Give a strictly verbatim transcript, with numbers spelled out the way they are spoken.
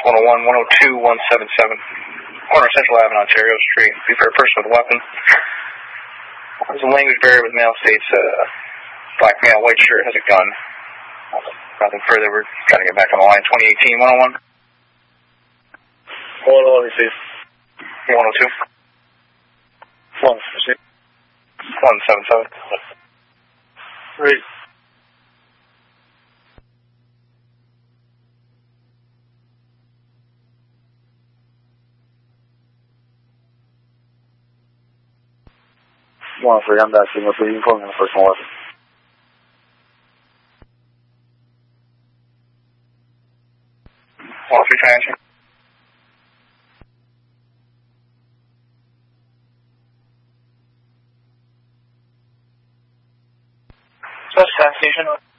one oh one, one oh two, one seventy-seven. Corner Central Avenue, Ontario Street. Be for a person with a weapon. There's a language barrier with male states, uh, black male, white shirt, has a gun. Nothing further, we're got to get back on the line. twenty eighteen, one oh one. one oh one, receive. Yeah, one oh two. one, receive. one seventy-seven. Right. one three, I'm back to you. You can call me on the first one. one three, try answer. Such gas station.